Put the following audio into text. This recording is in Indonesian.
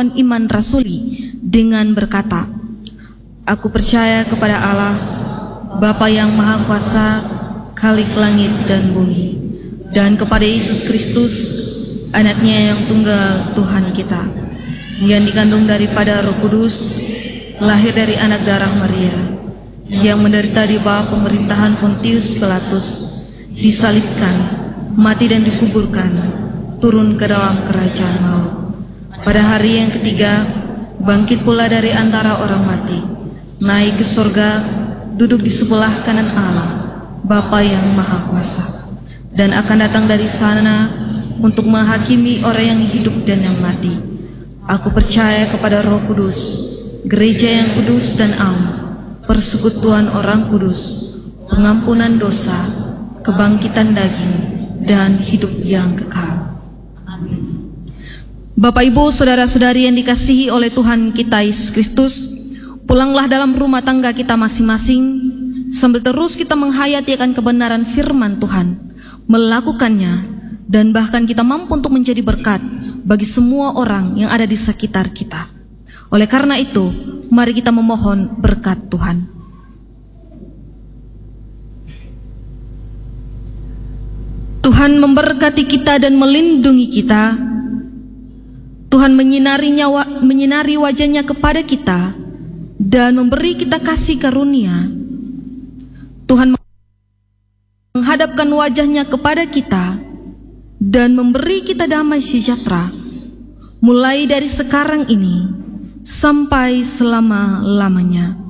mengucapkan iman rasuli dengan berkata, "Aku percaya kepada Allah, Bapa yang Maha Kuasa, Khalik langit dan bumi, dan kepada Yesus Kristus, Anaknya yang tunggal Tuhan kita, yang dikandung daripada Roh Kudus, lahir dari anak darah Maria, yang menderita di bawah pemerintahan Pontius Pilatus, disalibkan, mati dan dikuburkan, turun ke dalam kerajaan maut. Pada hari yang ketiga, bangkit pula dari antara orang mati, naik ke surga, duduk di sebelah kanan Allah, Bapa yang Maha Kuasa, dan akan datang dari sana untuk menghakimi orang yang hidup dan yang mati. Aku percaya kepada Roh Kudus, gereja yang kudus dan am, persekutuan orang kudus, pengampunan dosa, kebangkitan daging, dan hidup yang kekal." Amin. Bapak, Ibu, saudara-saudari yang dikasihi oleh Tuhan kita Yesus Kristus, pulanglah dalam rumah tangga kita masing-masing, sambil terus kita menghayati akan kebenaran firman Tuhan, melakukannya, dan bahkan kita mampu untuk menjadi berkat bagi semua orang yang ada di sekitar kita. Oleh karena itu, mari kita memohon berkat Tuhan. Tuhan memberkati kita dan melindungi kita. Tuhan menyinari wajahnya kepada kita dan memberi kita kasih karunia. Tuhan menghadapkan wajahnya kepada kita dan memberi kita damai sejahtera, mulai dari sekarang ini sampai selama-lamanya.